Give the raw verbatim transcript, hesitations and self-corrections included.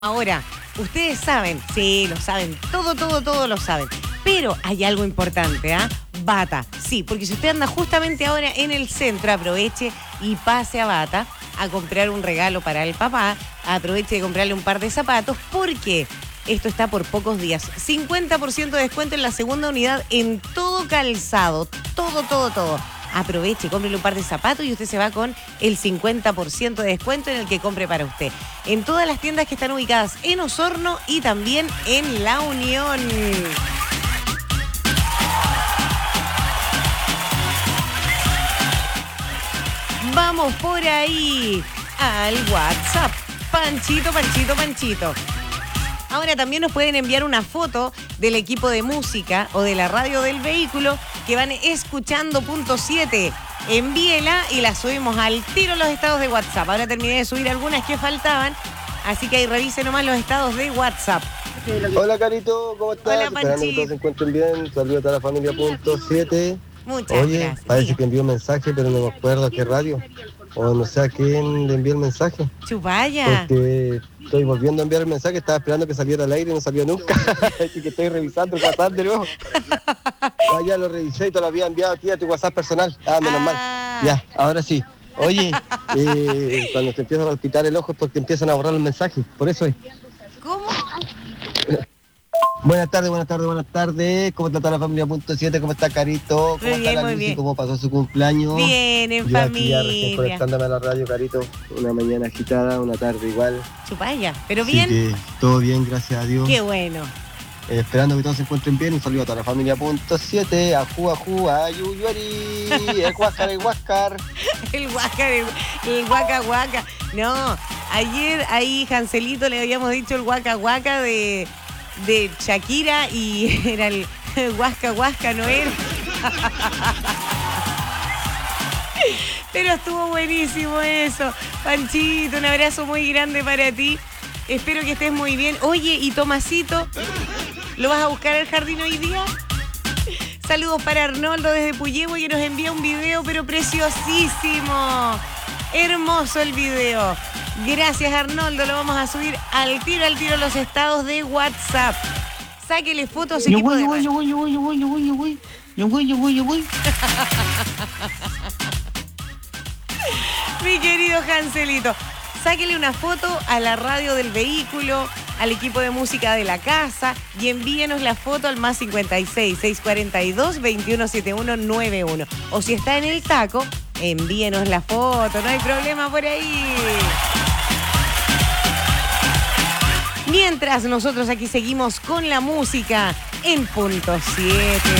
Ahora, ustedes saben, sí, lo saben, todo, todo, todo lo saben. Pero hay algo importante, ¿ah? Bata, sí, porque si usted anda justamente ahora en el centro, aproveche y pase a Bata a comprar un regalo para el papá, aproveche de comprarle un par de zapatos, porque esto está por pocos días. cincuenta por ciento de descuento en la segunda unidad en todo calzado, todo, todo, todo. Aproveche, cómprele un par de zapatos y usted se va con el cincuenta por ciento de descuento en el que compre para usted. En todas las tiendas que están ubicadas en Osorno y también en La Unión. Vamos por ahí al WhatsApp. Panchito, Panchito, Panchito. Ahora también nos pueden enviar una foto del equipo de música o de la radio del vehículo que van escuchando punto siete. Envíela y la subimos al tiro en los estados de WhatsApp. Ahora terminé de subir algunas que faltaban, así que ahí revise nomás los estados de WhatsApp. Hola Carito, ¿cómo estás? Hola, Esperando que Panchito. todos se encuentren bien. Saludos a toda la familia punto siete. Muchas Oye, gracias. parece Diga. que envió un mensaje, pero no me acuerdo a qué radio. O no sé a quién le envió el mensaje. Chupaya. Porque estoy volviendo a enviar el mensaje, estaba esperando que saliera al aire y no salió nunca. Así que estoy revisando el WhatsApp de nuevo. Ah, ya lo revisé y te lo había enviado aquí a tu WhatsApp personal. Ah, menos Ah. mal. Ya, ahora sí. Oye, eh, cuando te empiezan a palpitar el ojo es porque empiezan a borrar los mensajes. Por eso es. ¿Cómo? Buenas tardes, buenas tardes, buenas tardes. ¿Cómo está toda la familia punto siete? ¿Cómo está Carito? ¿Cómo Muy está bien, la muy Lucy? bien. ¿Cómo pasó su cumpleaños? Bien, en Yo aquí ya recién familia. conectándome a la radio, Carito. Una mañana agitada, una tarde igual. Chupaya. Pero Así bien. que todo bien, gracias a Dios. Qué bueno. Eh, esperando que todos se encuentren bien. Un saludo a toda la familia punto siete. Ajú, ajú, ayuyuari. El huáscar, el huáscar. El huaca, el, el guaca guaca. No, ayer ahí Jancelito le habíamos dicho el guaca guaca de, de Shakira y era el huasca huasca, ¿no era? Pero estuvo buenísimo eso. Panchito, un abrazo muy grande para ti. Espero que estés muy bien. Oye, ¿y Tomasito? ¿Lo vas a buscar al jardín hoy día? Saludos para Arnoldo desde Puyehue que nos envía un video, pero preciosísimo. Hermoso el video. Gracias, Arnoldo. Lo vamos a subir al tiro, al tiro los estados de WhatsApp. Sáquele fotos a su Yo equipo voy, de yo voy, radio. yo voy, yo voy, yo voy, yo voy, yo voy. Yo voy, yo voy, yo voy. Mi querido Jancelito, sáquele una foto a la radio del vehículo, al equipo de música de la casa y envíenos la foto al más cincuenta y seis, seiscientos cuarenta y dos, veintiuno setenta y uno noventa y uno. O si está en el taco, envíenos la foto, no hay problema por ahí. Mientras nosotros aquí seguimos con la música en punto siete.